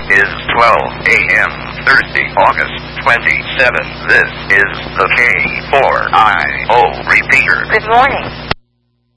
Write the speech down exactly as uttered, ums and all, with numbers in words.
is twelve a m Thursday, August twenty-seventh. This is the K four I O repeater. Good morning.